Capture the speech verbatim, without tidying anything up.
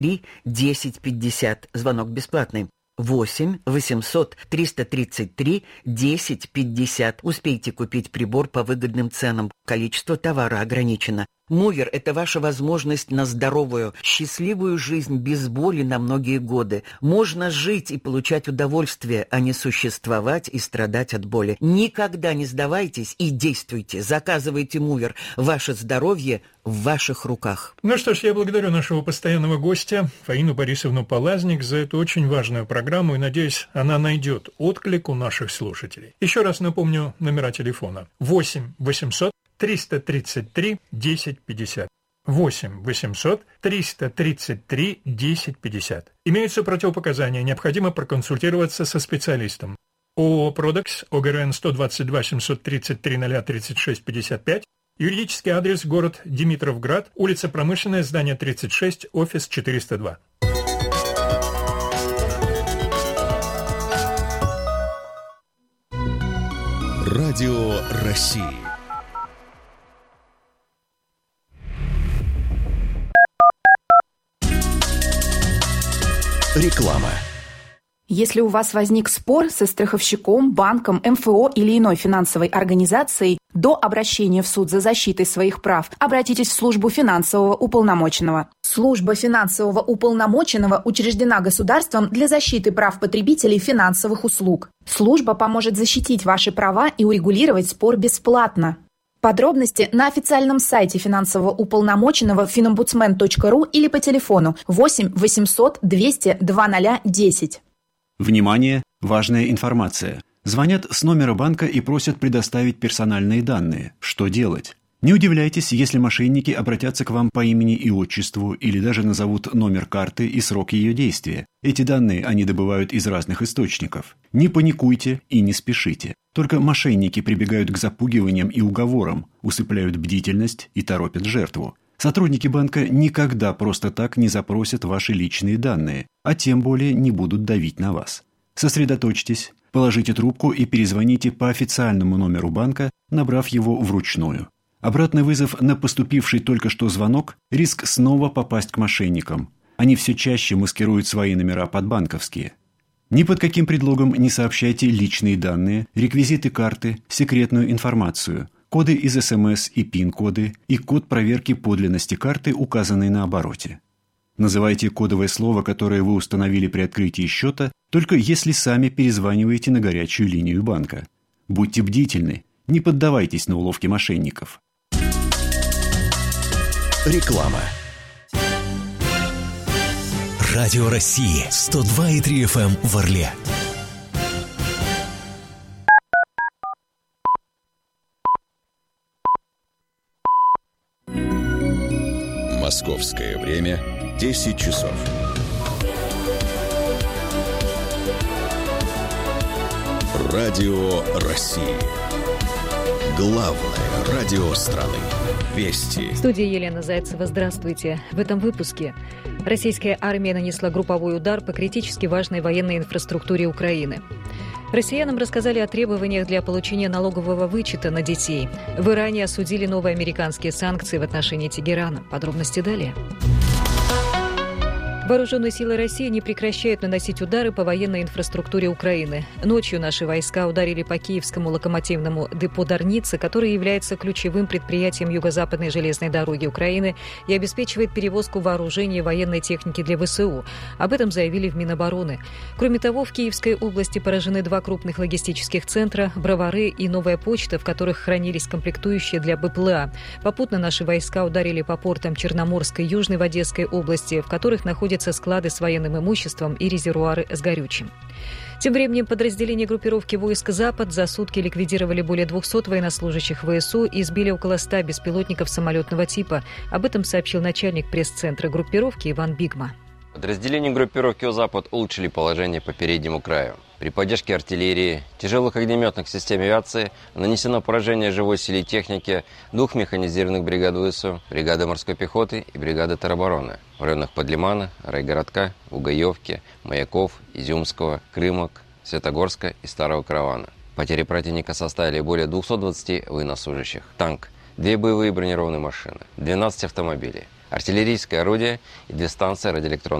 три десять пятьдесят. Звонок бесплатный. восемь восемьсот триста тридцать три десять пятьдесят. Успейте купить прибор по выгодным ценам. Количество товара ограничено. Мувер – это ваша возможность на здоровую, счастливую жизнь без боли на многие годы. Можно жить и получать удовольствие, а не существовать и страдать от боли. Никогда не сдавайтесь и действуйте. Заказывайте мувер. Ваше здоровье в ваших руках. Ну что ж, я благодарю нашего постоянного гостя Фаину Борисовну Полазник за эту очень важную программу и надеюсь, она найдет отклик у наших слушателей. Еще раз напомню номера телефона. восемь восемьсот триста тридцать три десять пятьдесят. восемь восемьсот триста тридцать три десять пятьдесят. Имеются противопоказания, необходимо проконсультироваться со специалистом. ООО «Продекс», ОГРН сто двадцать два семьсот тридцать три ноль тридцать шесть пятьдесят пять, юридический адрес город Димитровград, улица Промышленная, здание тридцать шесть, офис четыреста два. Радио России. Реклама. Если у вас возник спор со страховщиком, банком, эм эф о или иной финансовой организацией, до обращения в суд за защитой своих прав обратитесь в службу финансового уполномоченного. Служба финансового уполномоченного учреждена государством для защиты прав потребителей финансовых услуг. Служба поможет защитить ваши права и урегулировать спор бесплатно. Подробности на официальном сайте финансового уполномоченного финомбудсмен точка ру или по телефону восемь восемьсот двести два ноль десять. Внимание! Важная информация. Звонят с номера банка и просят предоставить персональные данные. Что делать? Не удивляйтесь, если мошенники обратятся к вам по имени и отчеству или даже назовут номер карты и срок ее действия. Эти данные они добывают из разных источников. Не паникуйте и не спешите. Только мошенники прибегают к запугиваниям и уговорам, усыпляют бдительность и торопят жертву. Сотрудники банка никогда просто так не запросят ваши личные данные, а тем более не будут давить на вас. Сосредоточьтесь, положите трубку и перезвоните по официальному номеру банка, набрав его вручную. Обратный вызов на поступивший только что звонок – риск снова попасть к мошенникам. Они все чаще маскируют свои номера под банковские. Ни под каким предлогом не сообщайте личные данные, реквизиты карты, секретную информацию, коды из эс эм эс и пин-коды и код проверки подлинности карты, указанный на обороте. Называйте кодовое слово, которое вы установили при открытии счета, только если сами перезваниваете на горячую линию банка. Будьте бдительны, не поддавайтесь на уловки мошенников. Реклама. Радио России сто два и три эф эм в Орле. Московское время десять часов. Радио России. Главное радио страны. Вести. В студии Елена Зайцева. Здравствуйте. В этом выпуске. Российская армия нанесла групповой удар по критически важной военной инфраструктуре Украины. Россиянам рассказали о требованиях для получения налогового вычета на детей. В Иране осудили новые американские санкции в отношении Тегерана. Подробности далее. Вооруженные силы России не прекращают наносить удары по военной инфраструктуре Украины. Ночью наши войска ударили по киевскому локомотивному депо Дарница, который является ключевым предприятием юго-западной железной дороги Украины и обеспечивает перевозку вооружения и военной техники для вэ эс у. Об этом заявили в Минобороны. Кроме того, в Киевской области поражены два крупных логистических центра – Бровары и Новая почта, в которых хранились комплектующие для бэ пэ эл а. Попутно наши войска ударили по портам Черноморской и Южной в Одесской области, в которых находятся склады с военным имуществом и резервуары с горючим. Тем временем подразделения группировки войск «Запад» за сутки ликвидировали более двухсот военнослужащих вэ эс у и сбили около ста беспилотников самолетного типа. Об этом сообщил начальник пресс-центра группировки Иван Бигма. Подразделения группировки «Запад» улучшили положение по переднему краю. При поддержке артиллерии, тяжелых огнеметных систем авиации нанесено поражение живой силе техники двух механизированных бригад вэ эс у, бригады морской пехоты и бригады теробороны в районах Подлимана, Райгородка, Угаевки, Маяков, Изюмского, Крымок, Светогорска и Старого Каравана. Потери противника составили более двухсот двадцати военнослужащих. Танк, две боевые бронированные машины, двенадцать автомобилей, артиллерийское орудие и две станции радиоэлектронной